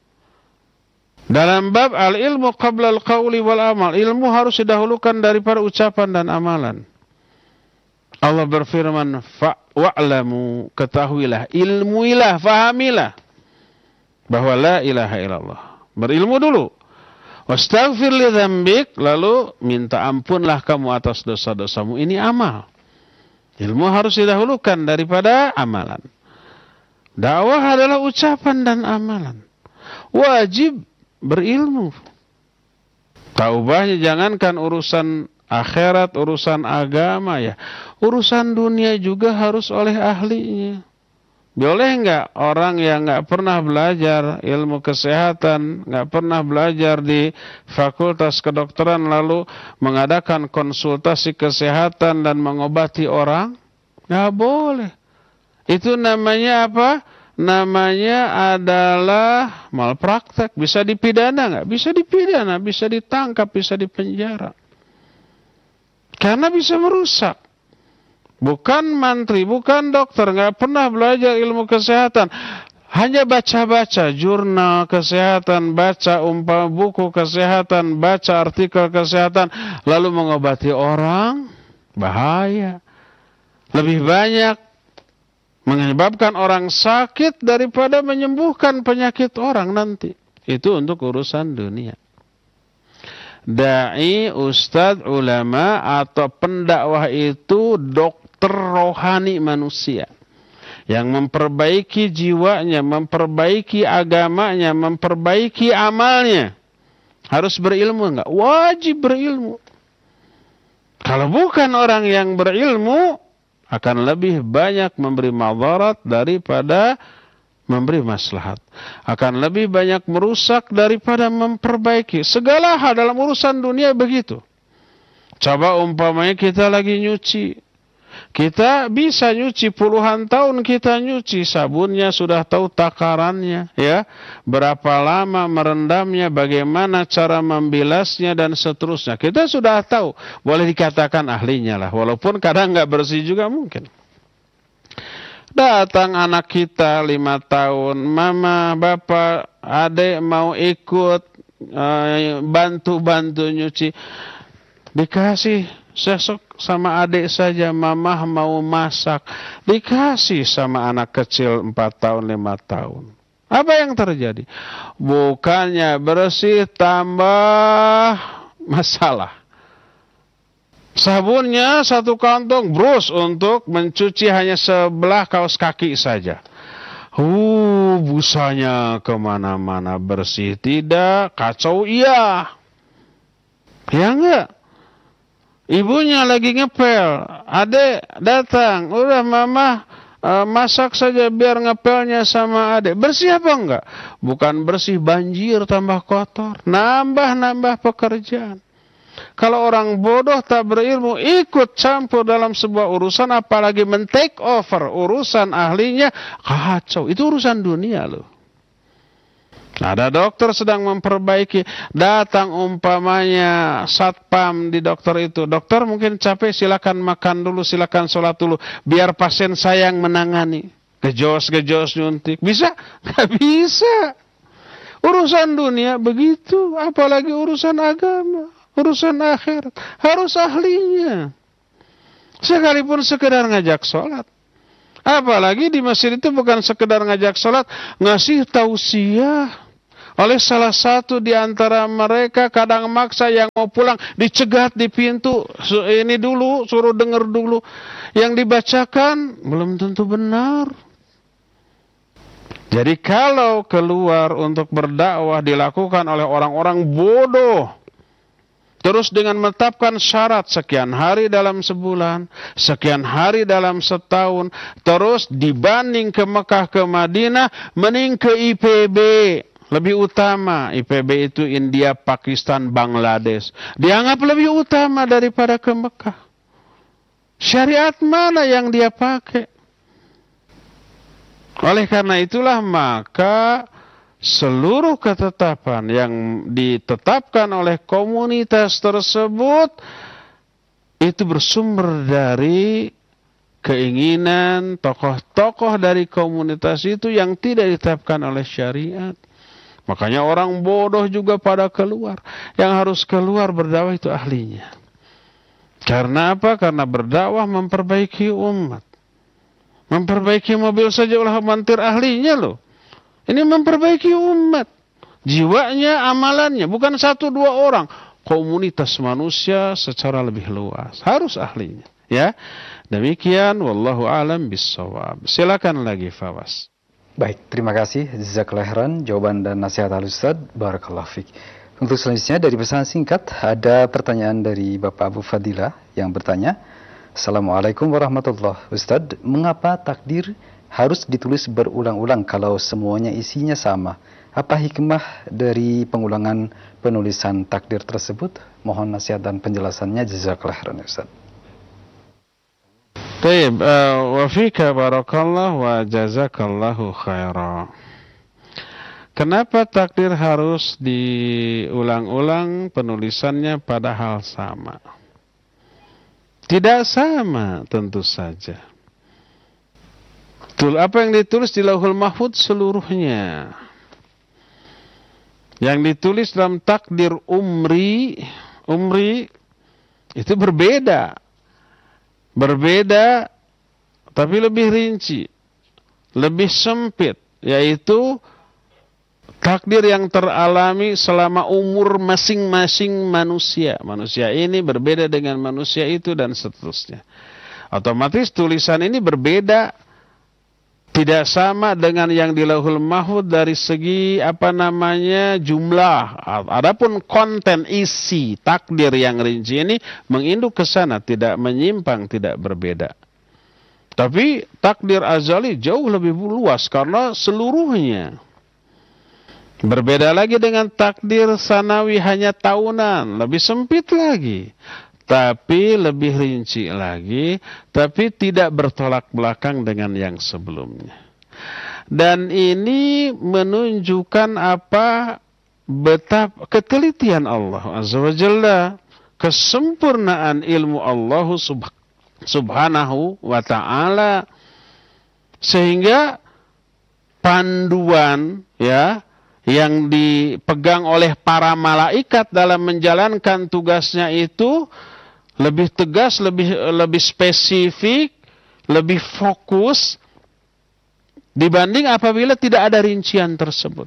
Dalam bab al-ilmu qabla al-qawli wal amal. Ilmu harus didahulukan daripada ucapan dan amalan. Allah berfirman, wa'lamu, ketahuilah, ilmuilah, fahamilah bahwa la ilaha illallah. Berilmu dulu. Wastaghfir li dzambik, lalu minta ampunlah kamu atas dosa-dosamu. Ini amal. Ilmu harus didahulukan daripada amalan. Dakwah adalah ucapan dan amalan. Wajib berilmu. Taubahnya jangankan urusan akhirat, urusan agama, ya. Urusan dunia juga harus oleh ahlinya. Boleh nggak orang yang nggak pernah belajar ilmu kesehatan, nggak pernah belajar di fakultas kedokteran, lalu mengadakan konsultasi kesehatan dan mengobati orang? Nggak boleh. Itu namanya apa? Namanya adalah malpraktek. Bisa dipidana nggak? Bisa dipidana, bisa ditangkap, bisa dipenjara. Karena bisa merusak. Bukan mantri, bukan dokter, nggak pernah belajar ilmu kesehatan. Hanya baca-baca jurnal kesehatan, baca buku kesehatan, baca artikel kesehatan, lalu mengobati orang, bahaya. Lebih banyak menyebabkan orang sakit daripada menyembuhkan penyakit orang nanti. Itu untuk urusan dunia. Dai, ustadz, ulama atau pendakwah itu dokter rohani manusia yang memperbaiki jiwanya, memperbaiki agamanya, memperbaiki amalnya. Harus berilmu enggak? Wajib berilmu. Kalau bukan orang yang berilmu, akan lebih banyak memberi madarat daripada memberi maslahat. Akan lebih banyak merusak daripada memperbaiki. Segala hal dalam urusan dunia begitu. Coba umpamanya kita lagi nyuci. Kita bisa nyuci puluhan tahun, kita nyuci, sabunnya sudah tahu takarannya, ya, berapa lama merendamnya, bagaimana cara membilasnya dan seterusnya. Kita sudah tahu, boleh dikatakan ahlinya lah, walaupun kadang nggak bersih juga mungkin. Datang anak kita 5 tahun, mama, bapak, adik mau ikut bantu-bantu nyuci, dikasih. Sesok sama adik saja, mamah mau masak, dikasih sama anak kecil 4 tahun, 5 tahun. Apa yang terjadi? Bukannya bersih, tambah masalah. Sabunnya 1 kantong, brus untuk mencuci hanya sebelah kaos kaki saja. Busanya kemana-mana, bersih tidak, kacau iya. Ya enggak? Ibunya lagi ngepel, adek datang, udah mama masak saja biar ngepelnya sama adek. Bersih apa enggak? Bukan bersih, banjir, tambah kotor, nambah pekerjaan. Kalau orang bodoh tak berilmu ikut campur dalam sebuah urusan, apalagi men-take over urusan ahlinya, kacau. Itu urusan dunia loh. Ada dokter sedang memperbaiki, datang umpamanya satpam di dokter itu. Dokter mungkin capek, silakan makan dulu, silakan sholat dulu, biar pasien saya yang menangani. Gejos nyuntik. Bisa? Nggak bisa. Urusan dunia begitu, apalagi urusan agama, urusan akhirat. Harus ahlinya. Sekalipun sekedar ngajak sholat. Apalagi di masjid itu bukan sekedar ngajak sholat, ngasih tausiah. Oleh salah satu di antara mereka kadang maksa yang mau pulang dicegat di pintu. Ini dulu, suruh dengar dulu. Yang dibacakan belum tentu benar. Jadi kalau keluar untuk berdakwah dilakukan oleh orang-orang bodoh, terus dengan menetapkan syarat sekian hari dalam sebulan, sekian hari dalam setahun, terus dibanding ke Mekah ke Madinah, mending ke IPB. Lebih utama, IPB itu India, Pakistan, Bangladesh. Dianggap lebih utama daripada ke Mekah. Syariat mana yang dia pakai? Oleh karena itulah maka seluruh ketetapan yang ditetapkan oleh komunitas tersebut itu bersumber dari keinginan tokoh-tokoh dari komunitas itu yang tidak ditetapkan oleh syariat. Makanya orang bodoh juga pada keluar. Yang harus keluar berdakwah itu ahlinya. Karena apa? Karena berdakwah memperbaiki umat. Memperbaiki mobil saja ulah mantir ahlinya loh. Ini memperbaiki umat. Jiwanya, amalannya. Bukan 1-2 orang. Komunitas manusia secara lebih luas. Harus ahlinya. Ya. Demikian. Wallahu a'lam bissawab. Silakan lagi Fawas. Baik, terima kasih Jazakallahu khairan jawaban dan nasihat Al-Ustaz. Barakallahu fiik. Untuk selanjutnya dari pesan singkat ada pertanyaan dari Bapak Abu Fadilah yang bertanya, Assalamualaikum warahmatullahi wabarakatuh. Ustaz, mengapa takdir harus ditulis berulang-ulang kalau semuanya isinya sama? Apa hikmah dari pengulangan penulisan takdir tersebut? Mohon nasihat dan penjelasannya. Jazakallahu khairan Ustaz. Baik, wa fika barakallah wa jazakallahu khairan. Kenapa takdir harus diulang-ulang penulisannya padahal sama? Tidak sama tentu saja. Apa yang ditulis di Lauhul Mahfuz seluruhnya. Yang ditulis dalam takdir umri itu berbeda. Berbeda tapi lebih rinci, lebih sempit, yaitu takdir yang teralami selama umur masing-masing manusia. Manusia ini berbeda dengan manusia itu dan seterusnya. Otomatis tulisan ini berbeda, tidak sama dengan yang di Lauhul Mahfuz dari segi jumlah. Adapun konten isi takdir yang rinci ini menginduk ke sana, tidak menyimpang, tidak berbeda. Tapi takdir azali jauh lebih luas karena seluruhnya. Berbeda lagi dengan takdir sanawi hanya tahunan, lebih sempit lagi. Tapi lebih rinci lagi, tapi tidak bertolak belakang dengan yang sebelumnya. Dan ini menunjukkan betapa ketelitian Allah Azza wa Jalla, kesempurnaan ilmu Allah subhanahu wa ta'ala, sehingga panduan yang dipegang oleh para malaikat dalam menjalankan tugasnya itu lebih tegas, lebih spesifik, lebih fokus dibanding apabila tidak ada rincian tersebut.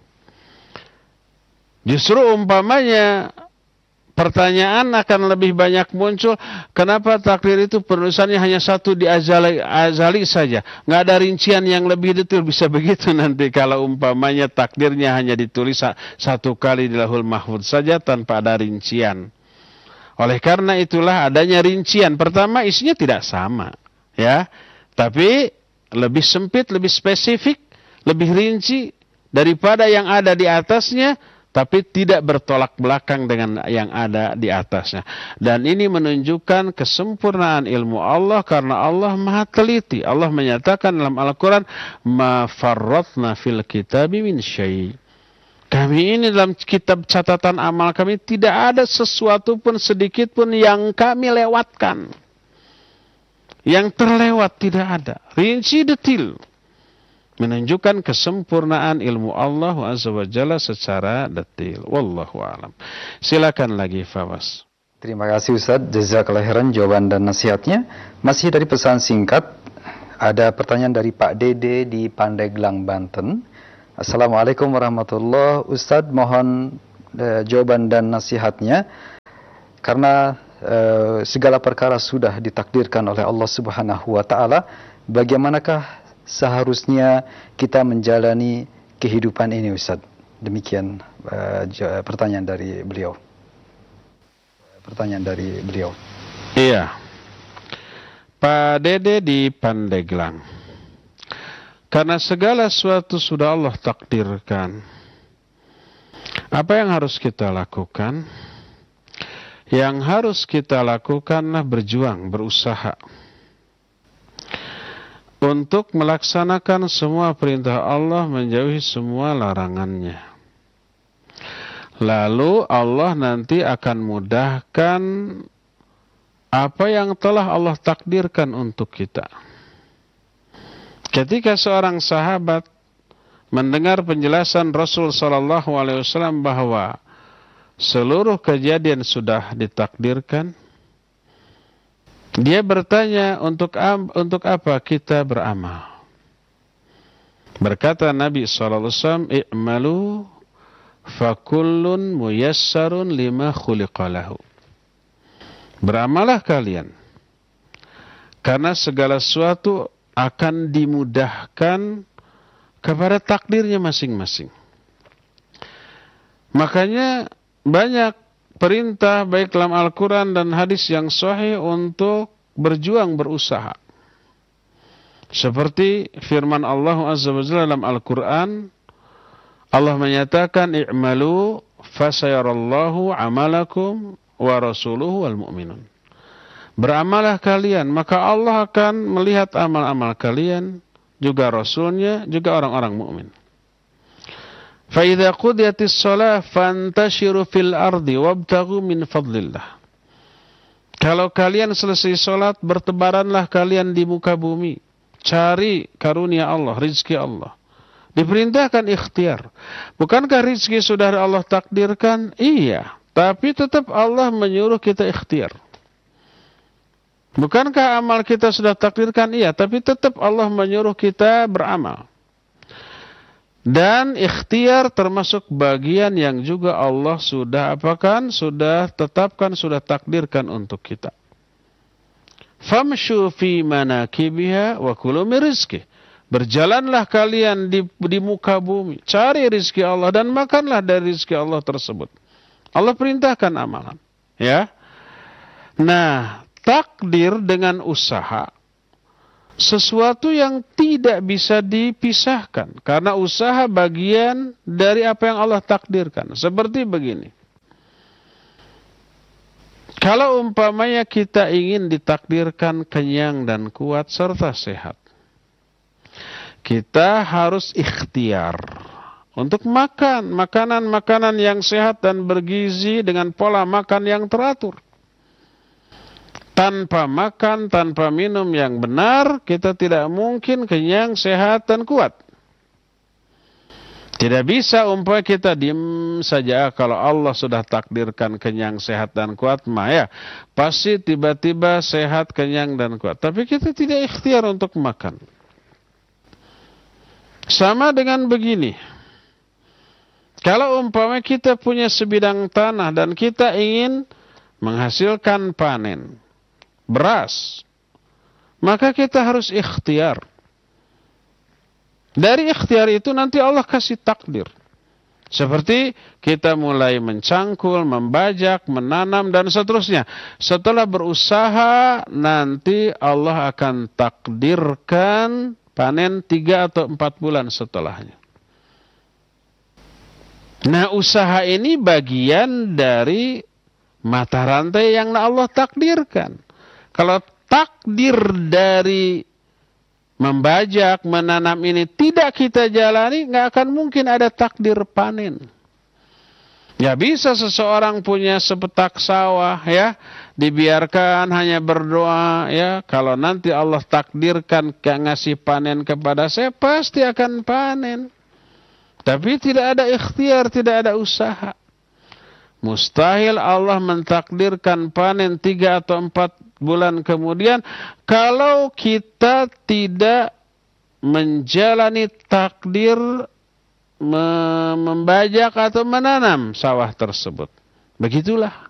Justru umpamanya pertanyaan akan lebih banyak muncul, kenapa takdir itu penulisannya hanya satu di azali saja, nggak ada rincian yang lebih detail? Bisa begitu nanti kalau umpamanya takdirnya hanya ditulis satu kali di Lauhul Mahfuz saja tanpa ada rincian. Oleh karena itulah adanya rincian. Pertama, isinya tidak sama, tapi lebih sempit, lebih spesifik, lebih rinci daripada yang ada di atasnya, tapi tidak bertolak belakang dengan yang ada di atasnya. Dan ini menunjukkan kesempurnaan ilmu Allah karena Allah Maha teliti. Allah menyatakan dalam Al-Quran, "Ma farratna fil kitabi min syai'." Kami ini dalam kitab catatan amal kami tidak ada sesuatu pun sedikit pun yang kami lewatkan. Yang terlewat tidak ada. Rinci detil. Menunjukkan kesempurnaan ilmu Allah Azza wa Jalla secara detil. Wallahu a'lam. Silakan lagi Fawas. Terima kasih Ustaz. Jazakallahu khairan jawaban dan nasihatnya. Masih dari pesan singkat Ada pertanyaan dari Pak Dede di Pandeglang, Banten. Assalamualaikum warahmatullahi wabarakatuh. Ustadz, mohon jawaban dan nasihatnya. Karena segala perkara sudah ditakdirkan oleh Allah Subhanahu wa taala, bagaimanakah seharusnya kita menjalani kehidupan ini, Ustadz? Demikian pertanyaan dari beliau. Iya. Pak Dede di Pandeglang. Karena segala sesuatu sudah Allah takdirkan, apa yang harus kita lakukan? Yang harus kita lakukanlah berjuang, berusaha untuk melaksanakan semua perintah Allah, menjauhi semua larangannya. Lalu Allah nanti akan mudahkan apa yang telah Allah takdirkan untuk kita. Ketika seorang sahabat mendengar penjelasan Rasul sallallahu alaihi wasallam bahwa seluruh kejadian sudah ditakdirkan, dia bertanya, untuk apa kita beramal? Berkata Nabi sallallahu alaihi wasallam, "I'malu fakullun muyassarun lima khuliqa lahu." Beramalah kalian, karena segala sesuatu akan dimudahkan kepada takdirnya masing-masing. Makanya banyak perintah baik dalam Al-Quran dan hadis yang sahih untuk berjuang, berusaha. Seperti firman Allah Azza wa Jalla dalam Al-Quran, Allah menyatakan, "I'malu fasayarallahu amalakum wa rasuluhu wal mu'minun." Beramalah kalian, maka Allah akan melihat amal-amal kalian, juga Rasulnya, juga orang-orang mukmin. Fa idza qudiyatis shalah fantashiru fil ardi wabtaghu min fadlillah. Kalau kalian selesai salat, bertebaranlah kalian di muka bumi, cari karunia Allah, rezeki Allah. Diperintahkan ikhtiar. Bukankah rezeki sudah Allah takdirkan? Iya, tapi tetap Allah menyuruh kita ikhtiar. Bukankah amal kita sudah takdirkan? Iya, tapi tetap Allah menyuruh kita beramal. Dan ikhtiar termasuk bagian yang juga Allah sudah apakan, sudah tetapkan, sudah takdirkan untuk kita. Famshu fi manakibiha wa kulu min rizqih. Berjalanlah kalian di muka bumi, cari rizki Allah dan makanlah dari rizki Allah tersebut. Allah perintahkan amalan, ya. Nah, takdir dengan usaha sesuatu yang tidak bisa dipisahkan, karena usaha bagian dari apa yang Allah takdirkan. Seperti begini, kalau umpamanya kita ingin ditakdirkan kenyang dan kuat serta sehat, kita harus ikhtiar untuk makan makanan-makanan yang sehat dan bergizi dengan pola makan yang teratur. Tanpa makan, tanpa minum yang benar, kita tidak mungkin kenyang, sehat, dan kuat. Tidak bisa umpamanya kita diam saja, kalau Allah sudah takdirkan kenyang, sehat, dan kuat, ya pasti tiba-tiba sehat, kenyang, dan kuat. Tapi kita tidak ikhtiar untuk makan. Sama dengan begini. Kalau umpamanya kita punya sebidang tanah dan kita ingin menghasilkan panen beras, maka kita harus ikhtiar. Dari ikhtiar itu nanti Allah kasih takdir. Seperti kita mulai mencangkul, membajak, menanam, dan seterusnya. Setelah berusaha, nanti Allah akan takdirkan panen 3 atau 4 bulan setelahnya. Nah, usaha ini bagian dari mata rantai yang Allah takdirkan. Kalau takdir dari membajak, menanam ini tidak kita jalani, nggak akan mungkin ada takdir panen. Ya bisa seseorang punya sepetak sawah, ya, dibiarkan hanya berdoa, ya, kalau nanti Allah takdirkan ngasih panen kepada saya, pasti akan panen. Tapi tidak ada ikhtiar, tidak ada usaha. Mustahil Allah mentakdirkan panen 3 atau 4 bulan kemudian kalau kita tidak menjalani takdir membajak atau menanam sawah tersebut. Begitulah